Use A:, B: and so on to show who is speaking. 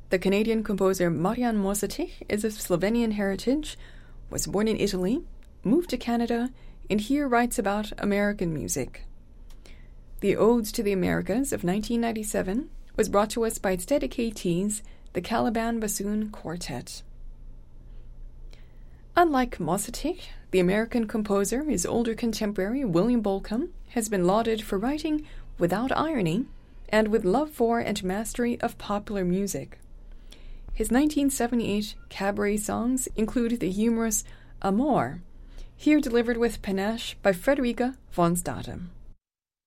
A: The Canadian composer Marian Mosatich is of Slovenian heritage, was born in Italy, moved to Canada, and here writes about American music. The Odes to the Americas of 1997 was brought to us by its dedicatees, the Caliban Bassoon Quartet. Unlike Mosatich, the American composer, his older contemporary William Bolcom, has been lauded for writing without irony and with love for and mastery of popular music. His 1978 cabaret songs include the humorous Amor, here delivered with panache by Frederica von Statem.